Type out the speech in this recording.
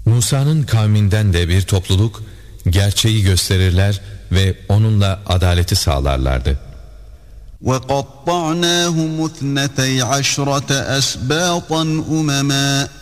Musa'nın kavminden de bir topluluk gerçeği gösterirler ve onunla adaleti sağlarlardı. وَقَطَّعْنَاهُمُ اثْنَتَيْ عَشْرَةَ أَسْبَاطًا أُمَمًا